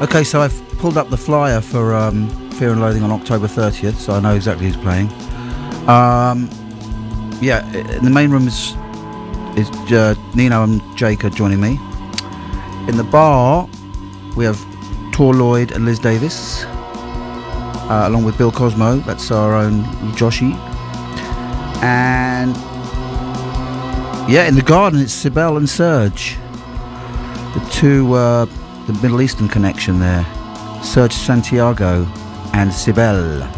Okay, so I've pulled up the flyer for Fear and Loathing on October 30th, so I know exactly who's playing. Yeah, in the main room is Nino and Jake are joining me. In the bar, we have Tor Lloyd and Liz Davis, along with Bill Cosmo, that's our own Joshi. And yeah, in the garden it's Sibel and Serge, the two, the Middle Eastern connection there, Serge Santiago and Sibel.